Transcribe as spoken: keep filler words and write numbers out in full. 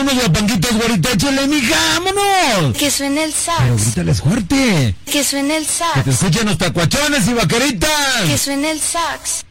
Vámonos, guapanguitos, güerita, échale, mija, vámonos. Que suene el sax. Pero grítales fuerte. Que suene el Que sax. te escuchen los tacuachones y vaqueritas. Que suene el sax.